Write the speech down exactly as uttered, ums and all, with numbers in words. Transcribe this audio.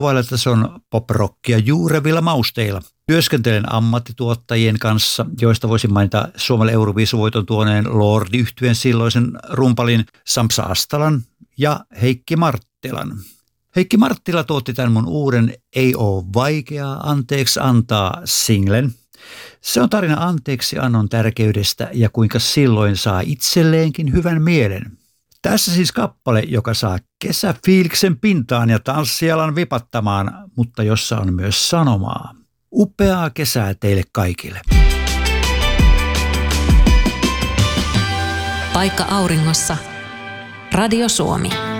Vailla se on pop-rockia juurevilla mausteilla. Työskentelen ammattituottajien kanssa, joista voisin mainita Suomelle Euroviisuvoiton tuoneen Lordi-yhtyeen silloisen rumpalin Sampsa Astalan ja Heikki Marttilan. Heikki Marttila tuotti tämän mun uuden Ei oo vaikeaa anteeksi antaa -singlen. Se on tarina anteeksi annon tärkeydestä ja kuinka silloin saa itselleenkin hyvän mielen. Tässä siis kappale, joka saa kesäfiiliksen pintaan ja tanssialan vipattamaan, mutta jossa on myös sanomaa. Upeaa kesää teille kaikille. Paikka auringossa. Radio Suomi.